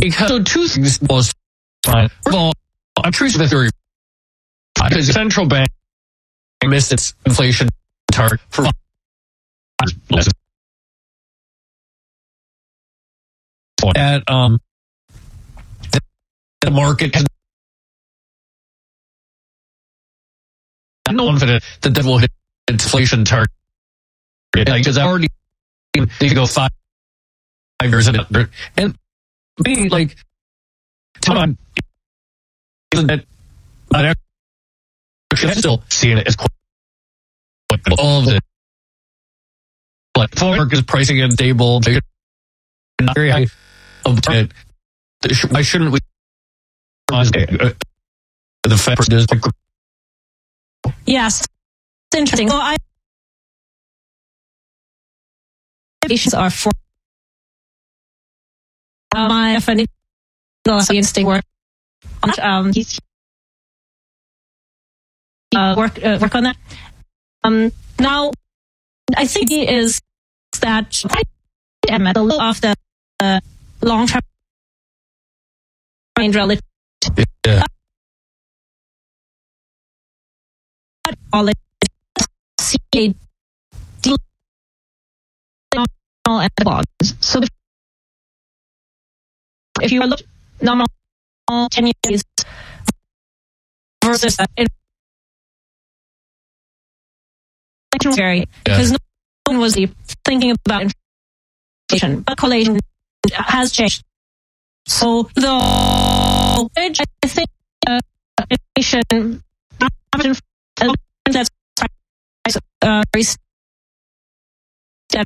because so two things was fine. First of all, I'm curious with the theory because the central bank missed its inflation target for at the market has no confident that that will hit inflation target because I already need to go 5 years in it, and be like, time isn't that not actually I'm still seeing it as quite all of it. But Forex is pricing in stable, not very high of it. Why shouldn't we? The Fed is yes, it's interesting. So are for my friend instinct work work on that. Now I think it is that I'm at the low of the long term range relative. Yeah. See and bonds. So if you look normal 10 years versus because no one was thinking about inflation, but correlation has changed. So the I think inflation that's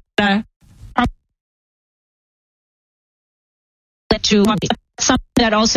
to something that also